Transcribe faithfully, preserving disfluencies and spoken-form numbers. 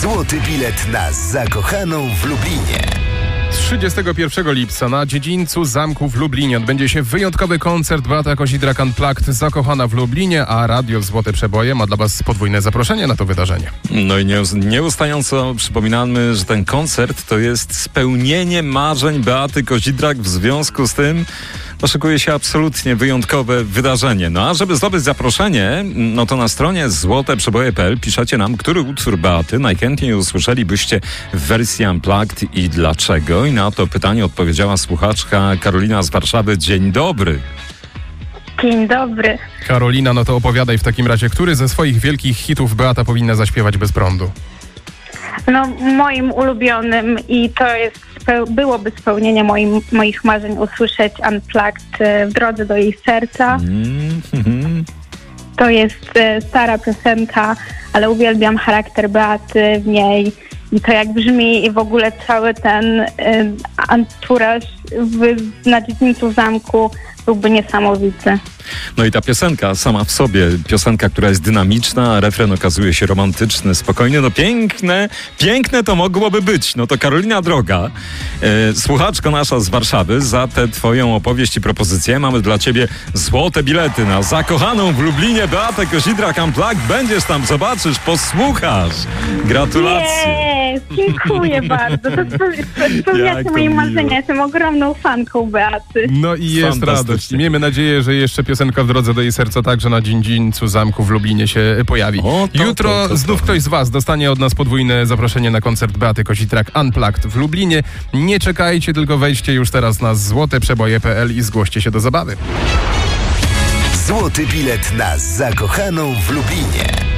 Złoty bilet na zakochaną w Lublinie. trzydziestego pierwszego lipca na dziedzińcu zamku w Lublinie odbędzie się wyjątkowy koncert Beata Kozidrak Unplugged Zakochana w Lublinie, a Radio Złote Przeboje ma dla Was podwójne zaproszenie na to wydarzenie. No i nieustająco przypominamy, że ten koncert to jest spełnienie marzeń Beaty Kozidrak. W związku z tym szykuje się absolutnie wyjątkowe wydarzenie. No a żeby zdobyć zaproszenie, no to na stronie złote przeboje kropka p l piszecie nam, który utwór Beaty najchętniej usłyszelibyście w wersji Unplugged i dlaczego. I na to pytanie odpowiedziała słuchaczka Karolina z Warszawy. Dzień dobry. Dzień dobry. Karolina, no to opowiadaj w takim razie, który ze swoich wielkich hitów Beata powinna zaśpiewać bez prądu? No, moim ulubionym i to jest, byłoby spełnienie moim, moich marzeń usłyszeć Unplugged w drodze do jej serca. Mm-hmm. To jest stara piosenka, ale uwielbiam charakter Beaty w niej i to jak brzmi i w ogóle cały ten y, anturaż w, na dziedzińcu zamku byłby niesamowity. No i ta piosenka sama w sobie, piosenka, która jest dynamiczna, a refren okazuje się romantyczny, spokojny, no piękne, piękne to mogłoby być. No to Karolina droga, e, słuchaczko nasza z Warszawy, za tę twoją opowieść i propozycję mamy dla ciebie złote bilety na zakochaną w Lublinie Beatę Kozidrak Unplugged. Będziesz tam, zobaczysz, posłuchasz. Gratulacje. Nie, dziękuję bardzo. To spełniacie moje marzenia. Jestem ogromną fanką Beaty. No i jest radość. Miejmy nadzieję, że jeszcze piosenka w drodze do jej serca także na dziedzińcu zamku w Lublinie się pojawi. O, to, Jutro to, to, to. znów ktoś z Was dostanie od nas podwójne zaproszenie na koncert Beaty Kozidrak Unplugged w Lublinie. Nie czekajcie, tylko wejdźcie już teraz na złote przeboje kropka p l i zgłoście się do zabawy. Złoty bilet na zakochaną w Lublinie.